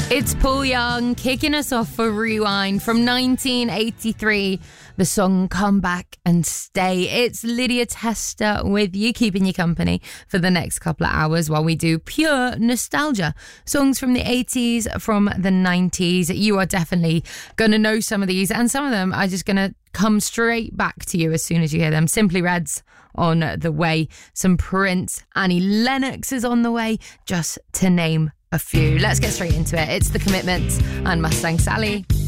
It's Paul Young kicking us off for Rewind from 1983. The song Come Back and Stay. It's Lydia Tester with you, keeping you company for the next couple of hours while we do pure nostalgia. Songs from the 80s, from the 90s. You are definitely going to know some of these, and some of them are just going to come straight back to you as soon as you hear them. Simply Red's on the way. Some Prince. Annie Lennox is on the way, just to name a few. Let's get straight into it. It's The Commitments and Mustang Sally.